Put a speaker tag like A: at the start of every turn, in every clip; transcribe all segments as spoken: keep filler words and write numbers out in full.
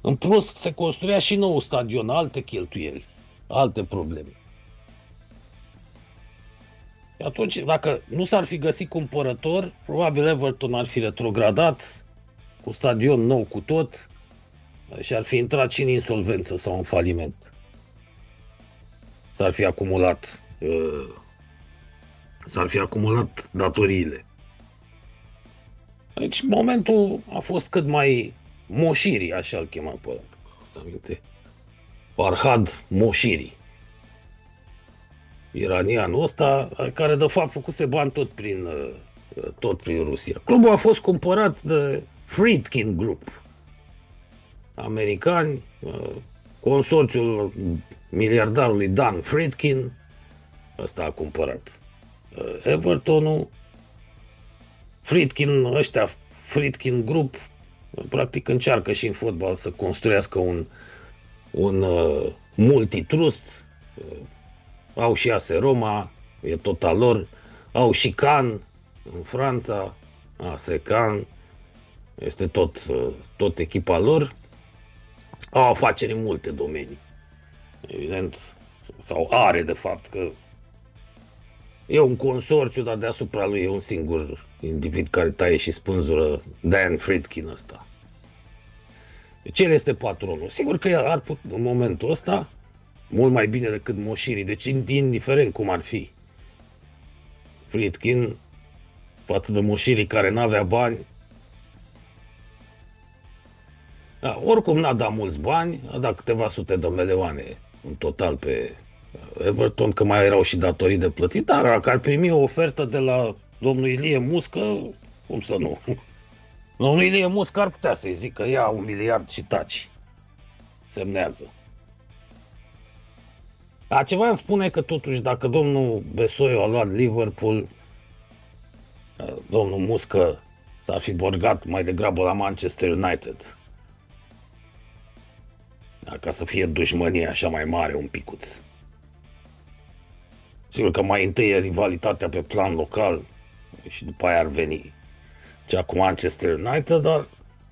A: În plus, se construia și nou stadion, alte cheltuieli, alte probleme. Atunci, dacă nu s-ar fi găsit cumpărător, probabil Everton ar fi retrogradat cu stadion nou cu tot și ar fi intrat și în insolvență sau în faliment. S-ar fi acumulat uh, s-ar fi acumulat datoriile. Deci momentul a fost cât mai Moshiri, așa îl chema pe ăla, să aminte. Farhad Moshiri. Iranianul ăsta, care de fapt făcuse bani tot prin, tot prin Rusia. Clubul a fost cumpărat de Friedkin Group. Americani, consorțiul miliardarului Dan Friedkin, ăsta a cumpărat Evertonul. Friedkin, ăștia, Friedkin Group, practic încearcă și în fotbal să construiască un, un uh, multitrust. Uh, au și A S Roma, e tot al lor. Au și Cannes în Franța, A S Cannes, este tot, uh, tot echipa lor. Au afaceri în multe domenii, evident, sau are de fapt, că e un consorțiu, dar deasupra lui e un singur individ care taie și spânzură, Dan Friedkin ăsta. Deci el este patronul. Sigur că el ar putea, în momentul ăsta, mult mai bine decât Moshiri, deci indiferent cum ar fi. Friedkin, față de Moshiri care n-avea bani, da, oricum n-a dat mulți bani, a dat câteva sute de milioane în total pe Everton, că mai erau și datorii de plătit, dar dacă ar primi o ofertă de la domnul Ilie Muscă, cum să nu? Domnul Ilie Muscă ar putea să-i zică, ia un miliard și taci. Semnează. Dar ceva îmi spune că totuși dacă domnul Besoiu a luat Liverpool, domnul Muscă s-ar fi borgat mai degrabă la Manchester United. Ca să fie dușmănie așa mai mare un picuț. Sigur că mai întâi e rivalitatea pe plan local și după aia ar veni cea cu Manchester United, dar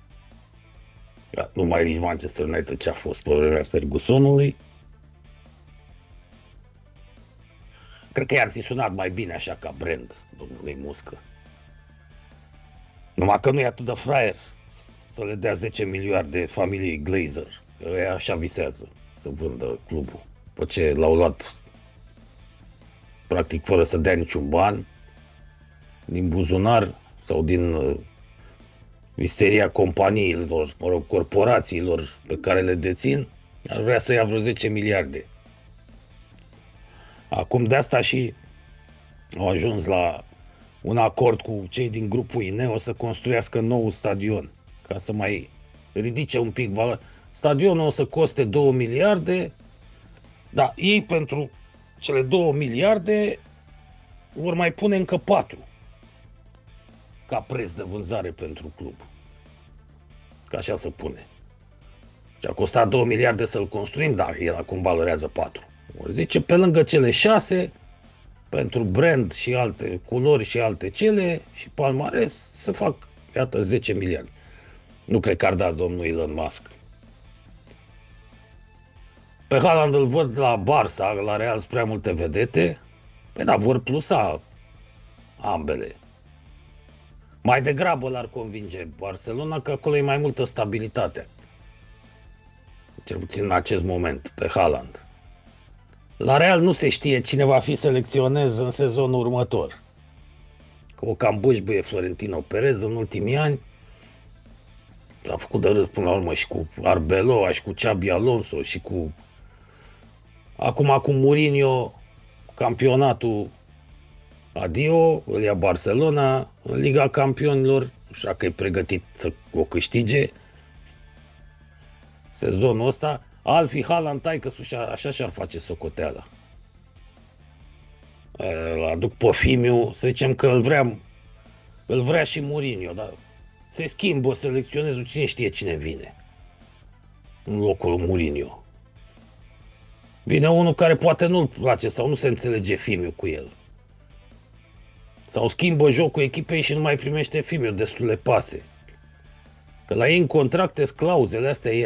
A: nu mai rici Manchester United ce a fost pe vremea Fergusonului. Cred că i-ar fi sunat mai bine așa ca brand domnului Muscă. Numai că nu e atât de fraier să le dea zece miliarde familiei Glazer. Că ea așa visează să vândă clubul. După ce l-au luat practic fără să dea niciun ban din buzunar sau din uh, isteria companiilor, mă rog, corporațiilor pe care le dețin, ar vrea să ia vreo zece miliarde. Acum de asta și au ajuns la un acord cu cei din grupul Ineo să construiască nou stadion, ca să mai ridice un pic valoarea. Stadionul o să coste două miliarde, dar ei pentru cele două miliarde vor mai pune încă patru ca preț de vânzare pentru club. Că așa se pune. Și a costat două miliarde să-l construim, dar el acum valorează patru. Or zice, pe lângă cele șase, pentru brand și alte culori și alte cele și palmares, să fac, iată, zece miliarde. Nu cred că ar da domnul Elon Musk. Pe Haaland îl văd la Barça, la Real sunt prea multe vedete. Păi da, vor plusa ambele. Mai degrabă l-ar convinge Barcelona, că acolo e mai multă stabilitate. Cel puțin în acest moment, pe Haaland. La Real nu se știe cine va fi selecționez în sezonul următor. Că o cam bâșbâie Florentino Perez în ultimii ani. S-a făcut de râs până la urmă și cu Arbeloa și cu Xabi Alonso și cu... Acum cu Mourinho, campionatul adio, îl ia Barcelona, în Liga Campionilor, așa că e pregătit să o câștige sezonul ăsta. Alfi Haaland, taică-su, așa și-ar face socoteala. Îl aduc pe Fimiu, să zicem că îl vrea, îl vrea și Mourinho, dar se schimbă selecționezul, cine știe cine vine în locul Mourinho. Vine unul care poate nu-l place sau nu se înțelege Fimiu cu el. Sau schimbă jocul echipei și nu mai primește Fimiu destule pase. Că la ei în contracte clauzele astea, ei